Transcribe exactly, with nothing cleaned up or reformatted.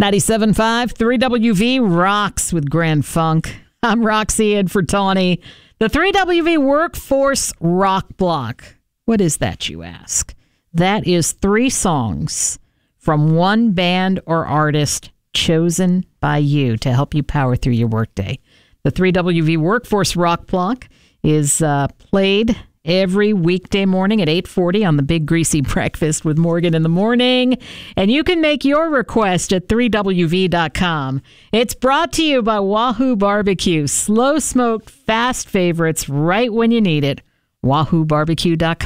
ninety-seven point five, three W V rocks with Grand Funk. I'm Roxy in for Tawny. The three W V Workforce Rock Block. What is that, you ask? That is three songs from one band or artist chosen by you to help you power through your workday. The three W V Workforce Rock Block is uh, played every weekday morning at eight forty on the Big Greasy Breakfast with Morgan in the Morning. And you can make your request at three W V dot com. It's brought to you by Wahoo Barbecue. Slow smoked, fast favorites right when you need it. Wahoo Barbecue dot com.